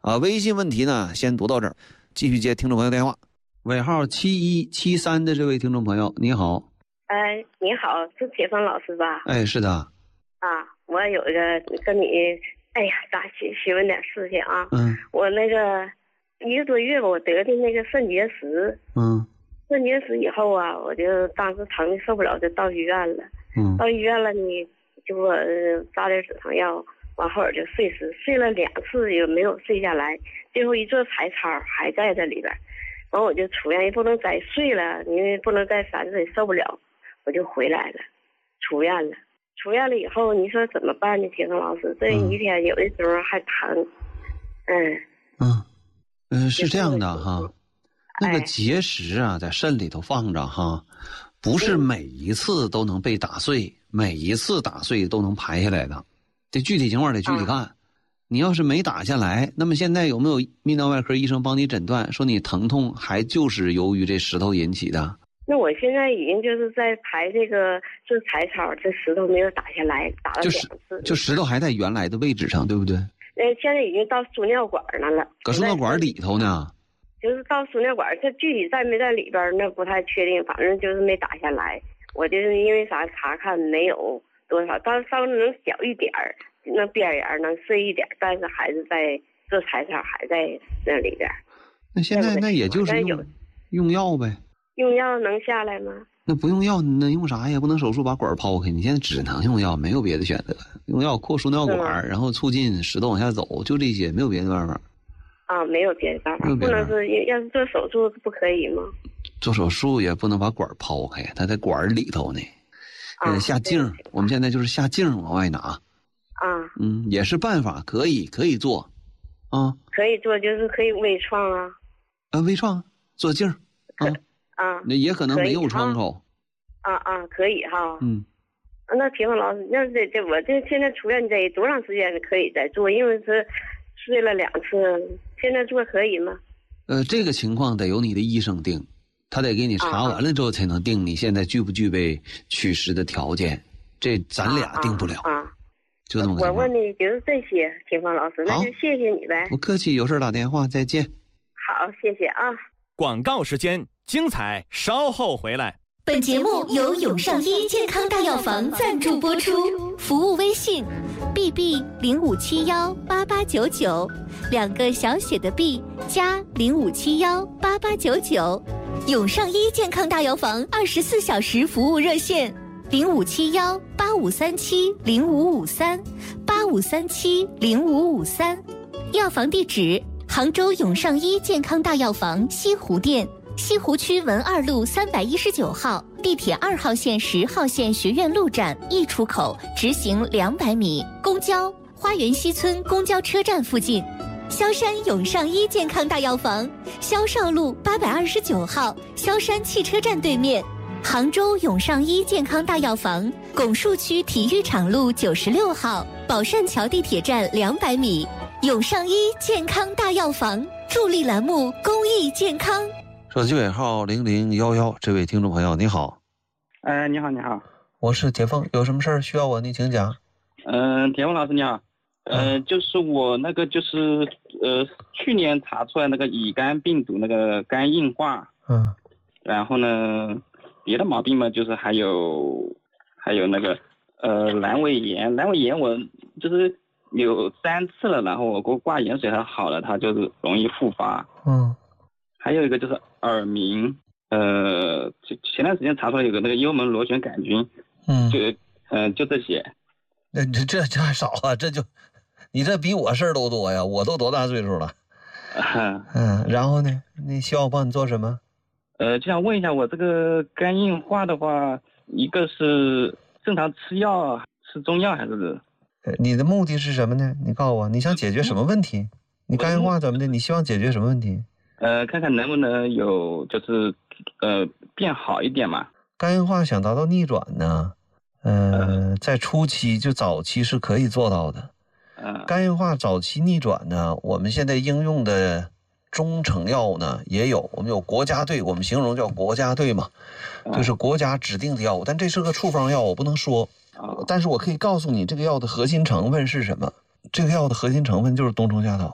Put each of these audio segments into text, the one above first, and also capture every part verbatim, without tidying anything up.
啊，微信问题呢先读到这儿，继续接听众朋友电话。尾号七一七三的这位听众朋友，你好。 哎，你好，是铁峰老师吧？ 哎，是的。 啊，我有一个跟你，哎呀，咋询询问点事情啊？ 嗯。我那个一个多月吧，我得的那个肾结石。 嗯。 肾结石以后啊，我就当时疼的受不了，就到医院了。 嗯。 到医院了，你就给我扎点止疼药，完后我就睡时睡了两次也没有睡下来，最后一做彩超还在这里边，完我就出院，也不能再睡了，因为不能再反正也受不了，我就回来了，出院了。出院了以后，你说怎么办呢？铁峰老师，这一天有的时候还疼。嗯嗯嗯，是这样的哈。那个结石啊，在肾里头放着哈，不是每一次都能被打碎，每一次打碎都能排下来的，这具体情况得具体看。啊、你要是没打下来，那么现在有没有泌尿外科医生帮你诊断，说你疼痛还就是由于这石头引起的？ 那我现在已经就是在排这个做彩超，这石头没有打下来，打了两次， 就, 就石头还在原来的位置上，对不对？ 呃，现在已经到输尿管那了， 搁输尿管里头呢。 就是到输尿管，它具体在没在里边那不太确定，反正就是没打下来。我就是因为啥查看没有多少，但是稍微能小一点儿，那边沿能碎一点，但是还是在做彩超还在那里边。 那现在那也就是用用药呗。 用药能下来吗？ 那不用药，你能用啥呀？不能手术把管抛开，你现在只能用药，没有别的选择。用药扩输尿管，然后促进石头往下走，就这些，没有别的办法。 啊，没有别的办法，不能是要是做手术不可以吗？ 做手术也不能把管抛开，它在管里头呢。 啊、 呃，下镜，我们现在就是下镜往外拿。 啊。 嗯，也是办法，可以可以做。啊。 可以做，就是可以微创啊。 啊，微创做镜啊。 啊。 那也可能没有窗口。 啊啊，可以哈。 嗯。 那铁峰老师，那这这我这现在出院得多长时间可以再做？因为是睡了两次。现在做可以吗？ 呃，这个情况得由你的医生定，他得给你查完了之后才能定你现在具不具备取石的条件，这咱俩定不了。 啊，啊就这么个情况。 我问你就是这些，铁峰老师，那就谢谢你呗。 不客气，有事打电话，再见。 好，谢谢啊。 广告时间，精彩稍后回来。 本节目由永上医健康大药房赞助播出，服务微信 B B 零五七幺八八九九，两个小写的 B 加零五七幺八八九九，永上医健康大药房二十四小时服务热线零五七幺八五三七零五五三八五三七零五五三，药房地址杭州永上医健康大药房西湖店。西湖区文二路三百一十九号，地铁二号线十号线学院路站 E 出口，直行两百米。公交花园西村公交车站附近。萧山永上医健康大药房，萧少路八百二十九号，萧山汽车站对面。杭州永上医健康大药房，拱墅区体育场路九十六号，宝善桥地铁站两百米。永上医健康大药房助力栏目公益健康。 手机尾号零零幺幺，这位听众朋友你好。 呃，你好，你好， 我是铁峰，有什么事儿需要我？你请讲。 嗯、呃，铁峰老师你好，呃，就是我那个就是呃去年查出来那个乙肝病毒那个肝硬化， 嗯， 然后呢，别的毛病嘛，就是还有还有那个呃阑尾炎，阑尾炎我就是有三次了，然后我给我挂盐水还好了，它就是容易复发， 嗯。 还有一个就是耳鸣，呃，前段时间查出来有个那个幽门螺旋杆菌， 嗯， 就，呃，就这些。 那这这这还少啊？这就，你这比我事儿都多呀！我都多大岁数了？ 啊、 嗯，然后呢？你希望我帮你做什么？ 呃，就想问一下，我这个肝硬化的话，一个是正常吃药，吃中药还是？ 呃，你的目的是什么呢？你告诉我，你想解决什么问题？你肝硬化怎么的？你希望解决什么问题？ 呃，看看能不能有就是呃变好一点嘛。 肝硬化想达到逆转呢，呃，在初期就早期是可以做到的。 呃、 肝硬化早期逆转呢，我们现在应用的中成药呢也有，我们有国家队，我们形容叫国家队嘛，就是国家指定的药物，但这是个处方药，我不能说，但是我可以告诉你这个药的核心成分是什么。这个药的核心成分就是冬虫夏草。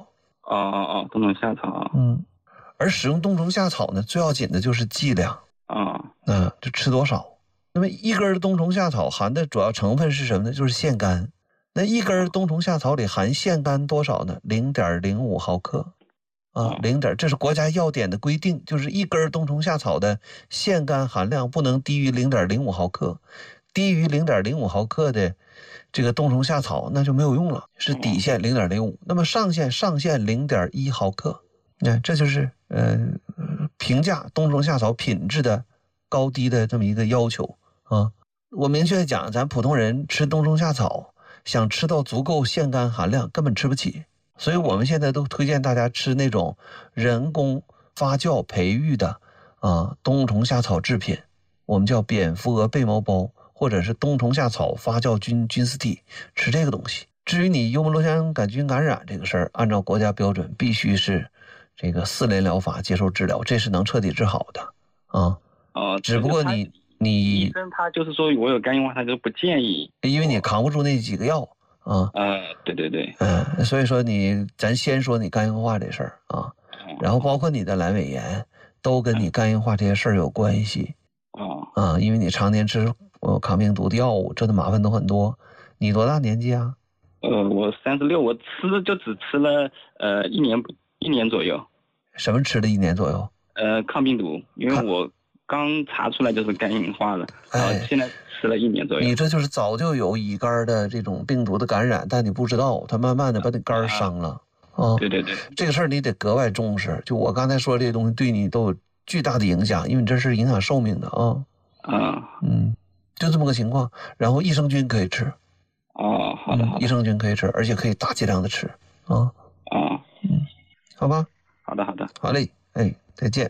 哦哦哦，冬虫夏草。 嗯，而使用冬虫夏草呢，最要紧的就是剂量。 啊， 嗯，就吃多少。那么一根冬虫夏草含的主要成分是什么呢？就是腺苷。那一根冬虫夏草里含腺苷多少呢？零点零五毫克。啊，零点，这是国家药典的规定，就是一根冬虫夏草的腺苷含量不能低于零点零五毫克，低于零点零五毫克的这个冬虫夏草那就没有用了，是底线零点零五。那么上限上限零点一毫克。那这就是呃评价冬虫夏草品质的高低的这么一个要求啊。我明确讲，咱普通人吃冬虫夏草，想吃到足够腺苷含量，根本吃不起。所以我们现在都推荐大家吃那种人工发酵培育的啊冬虫夏草制品，我们叫蝙蝠蛾贝毛包，或者是冬虫夏草发酵菌菌丝体，吃这个东西。至于你幽门螺旋杆菌感染这个事儿，按照国家标准，必须是这个四联疗法接受治疗，这是能彻底治好的啊。 哦， 只不过你你医生他就是说我有肝硬化，他就不建议， 因为你扛不住那几个药。啊， 呃，对对对， 嗯，所以说你，咱先说你肝硬化这事儿啊，然后包括你的阑尾炎，都跟你肝硬化这些事儿有关系。 哦， 啊，因为你常年吃呃抗病毒的药物，这的麻烦都很多。你多大年纪啊？ 呃，我三十六，我吃就只吃了呃一年一年左右。 什么吃了一年左右？ 呃，抗病毒，因为我刚查出来就是肝硬化了，然后现在吃了一年左右。 你这就是早就有乙肝的这种病毒的感染，但你不知道，它慢慢的把你肝伤了啊。 对对对， 这个事儿你得格外重视。就我刚才说这些东西对你都有巨大的影响，因为你这是影响寿命的啊。 啊， 嗯，就这么个情况。然后益生菌可以吃。 哦，好的好的。 嗯、益生菌可以吃，而且可以大剂量的吃啊。 啊， 嗯，好吧。 好的好的。 好嘞，哎，再见。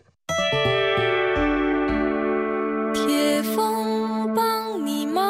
铁风帮你忙。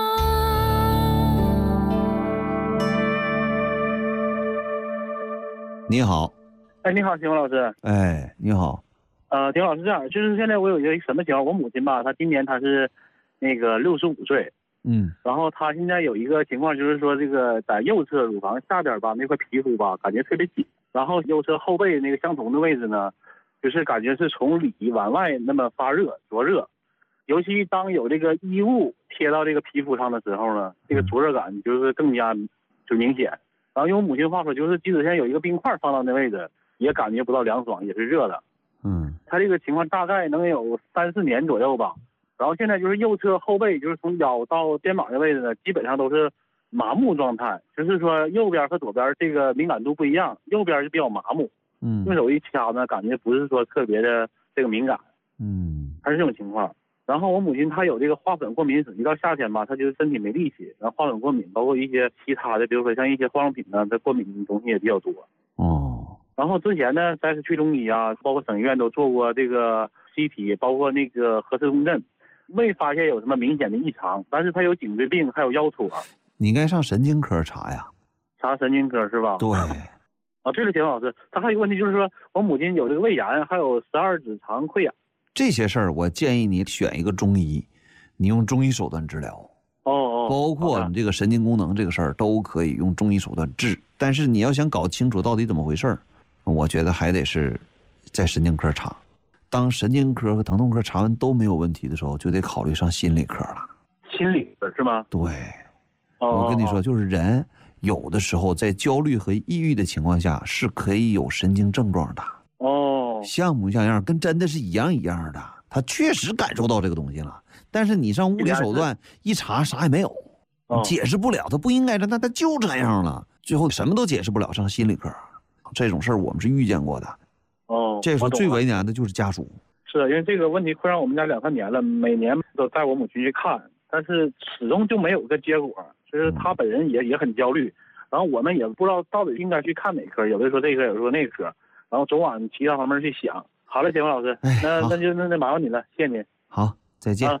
你好。 哎，你好，秦风老师。 哎，你好。 呃，秦风老师，这样，就是现在我有一个什么情况？我母亲吧，她今年她是那个六十五岁， 嗯， 然后她现在有一个情况，就是说这个在右侧乳房下边吧，那块皮肤吧，感觉特别紧，然后右侧后背那个相同的位置呢，就是感觉是从里往外那么发热灼热，尤其当有这个衣物贴到这个皮肤上的时候呢，这个灼热感就是更加就明显。然后用我母亲话说，就是即使现在有一个冰块放到那位置，也感觉不到凉爽，也是热的。 嗯， 他这个情况大概能有三四年左右吧。然后现在就是右侧后背，就是从腰到肩膀的位置呢，基本上都是麻木状态，就是说右边和左边这个敏感度不一样，右边就比较麻木。 嗯， 用手一掐呢，感觉不是说特别的这个敏感。 嗯， 还是这种情况。然后我母亲她有这个花粉过敏史，一到夏天吧，她就是身体没力气，然后花粉过敏，包括一些其他的，比如说像一些化妆品呢，它过敏的东西也比较多。 哦。 然后之前呢，再是去中医啊，包括省医院都做过这个 C T， 包括那个核磁共振，未发现有什么明显的异常，但是她有颈椎病，还有腰戳。 你应该上神经科查呀。 查神经科是吧？ 对。 啊，对了，田老师，他还有一个问题就是说，我母亲有这个胃炎，还有十二指肠溃疡。 这些事儿，我建议你选一个中医，你用中医手段治疗。 哦哦。 包括你这个神经功能这个事儿都可以用中医手段治，但是你要想搞清楚到底怎么回事儿，我觉得还得是在神经科查。当神经科和疼痛科查完都没有问题的时候，就得考虑上心理科了。 心理科是吗？ 对。 哦。 我跟你说，就是人有的时候在焦虑和抑郁的情况下是可以有神经症状的。 哦， 像模像样，跟真的是一样一样的。他确实感受到这个东西了，但是你上物理手段一查，啥也没有， 哦、 解释不了，他不应该这，那他就这样了，最后什么都解释不了，上心理科。这种事儿我们是遇见过的。 哦， 这时候最为难的就是家属。 是因为这个问题困扰我们家两三年了，每年都带我母亲去看，但是始终就没有个结果，就是他本人也、嗯、也很焦虑，然后我们也不知道到底应该去看哪科，有的说这科，有的说那科，然后总往其他方面去想。好了，杰峰老师， 哎、 那那就那那麻烦你了，谢谢您。 好，再见。啊、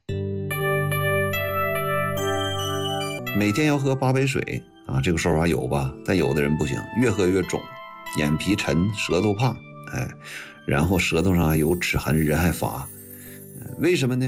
每天要喝八杯水啊，这个说法有吧？但有的人不行，越喝越肿，眼皮沉，舌头胖，哎，然后舌头上还有齿痕，人还发。为什么呢？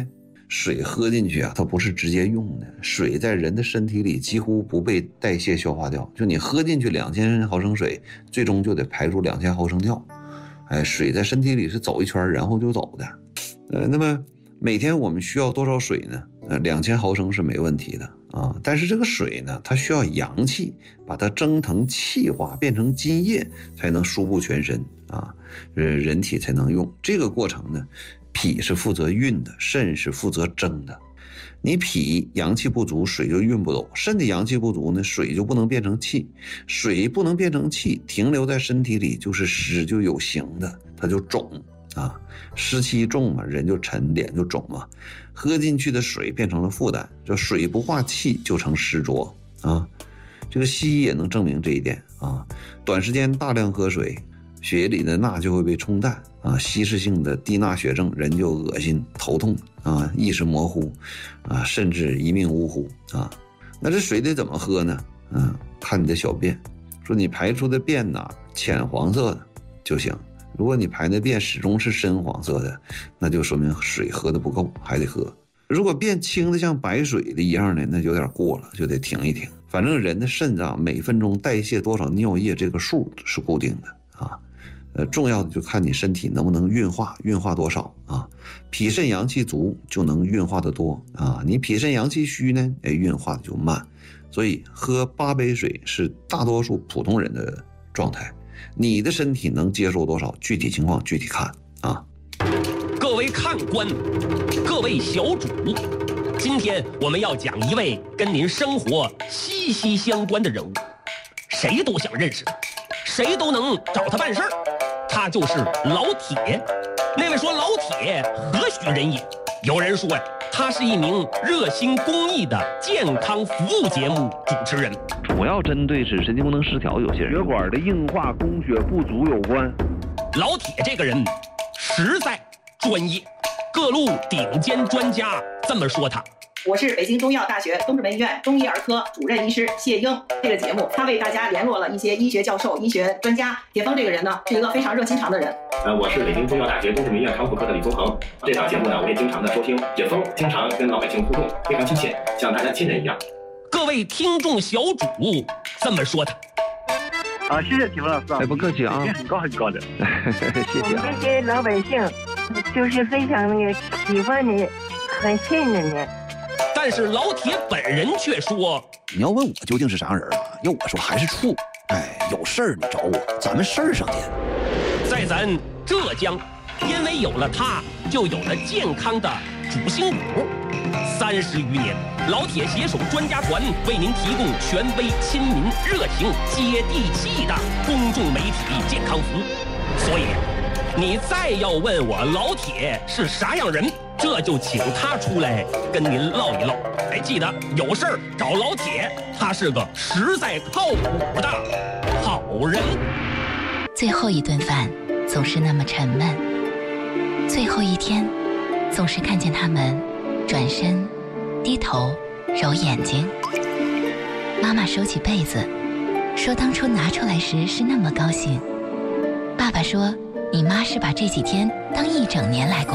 水喝进去啊，它不是直接用的，水在人的身体里几乎不被代谢消化掉，就你喝进去两千毫升水，最终就得排出两千毫升尿。哎，水在身体里是走一圈然后就走的。呃，那么每天我们需要多少水呢？呃，两千毫升是没问题的啊。但是这个水呢，它需要阳气把它蒸腾气化，变成津液，才能输布全身啊，呃，人体才能用。这个过程呢，脾是负责运的，肾是负责蒸的。你脾阳气不足，水就运不走；肾的阳气不足呢，水就不能变成气。水不能变成气，停留在身体里就是湿，就有形的，它就肿啊。湿气重嘛，人就沉，脸就肿嘛。喝进去的水变成了负担，这水不化气就成湿浊啊。这个西医也能证明这一点啊。短时间大量喝水，血液里的钠就会被冲淡啊，稀释性的低钠血症，人就恶心、头痛啊，意识模糊啊，甚至一命呜呼啊。那这水得怎么喝呢？嗯，看你的小便，说你排出的便呐浅黄色的就行。如果你排的便始终是深黄色的，那就说明水喝的不够，还得喝。如果便清的像白水的一样的，那就有点过了，就得停一停。反正人的肾脏每分钟代谢多少尿液，这个数是固定的啊。呃，重要的就看你身体能不能运化，运化多少啊？脾肾阳气足就能运化的多啊，你脾肾阳气虚呢，哎，运化的就慢。所以喝八杯水是大多数普通人的状态。你的身体能接受多少，具体情况具体看啊。 各位看官，各位小主，今天我们要讲一位跟您生活息息相关的人物，谁都想认识他，谁都能找他办事儿。他就是老铁。那位说老铁何许人也？有人说呀，他是一名热心公益的健康服务节目主持人， 主要针对是神经功能失调有些人血管的硬化供血不足有关。 老铁这个人实在专业，各路顶尖专家这么说他。 我是北京中医药大学东直门医院中医儿科主任医师谢英。这个节目他为大家联络了一些医学教授、医学专家。铁峰这个人呢，是一个非常热心肠的人。 呃，我是北京中医药大学东直门医院康复科的李宗恒。这档节目呢，我也经常的收听。铁峰经常跟老百姓互动，非常亲切，像大家亲人一样。 各位听众小主这么说他。 啊，谢谢铁峰老师啊， 哎，不客气啊， 很高很高的， 谢谢啊。 我们这些老百姓就是非常那个喜欢你，很信任你。 但是老铁本人却说：“ 你要问我究竟是啥人啊？要我说还是处。哎，有事儿你找我，咱们事儿上见。” 在咱浙江，因为有了他，就有了健康的主心骨。三十余年，老铁携手专家团为您提供权威、亲民、热情、接地气的公众媒体健康服务。所以，你再要问我老铁是啥样人，这就请他出来跟您唠一唠。哎，记得有事儿找老铁，他是个实在靠谱的好人。 最后一顿饭总是那么沉闷，最后一天总是看见他们转身低头揉眼睛。妈妈收起被子说，当初拿出来时是那么高兴。爸爸说，你妈是把这几天当一整年来过。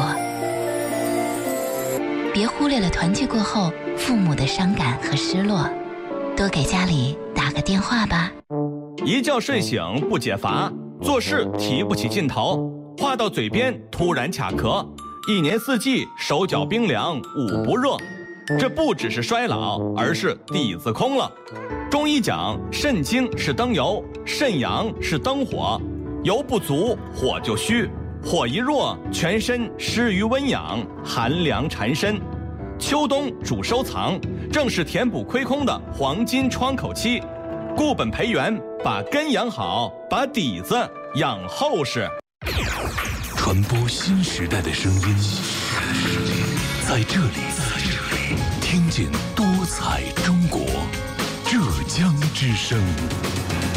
别忽略了团聚过后父母的伤感和失落，多给家里打个电话吧。 一觉睡醒不解乏，做事提不起劲头，话到嘴边突然卡壳，一年四季手脚冰凉捂不热。这不只是衰老，而是底子空了。中医讲肾精是灯油，肾阳是灯火，油不足火就虚，火一弱全身失于温养，寒凉缠身。秋冬主收藏，正是填补亏空的黄金窗口期。固本培元，把根养好，把底子养厚实。 传播新时代的声音，在这里听见多彩中国，浙江之声。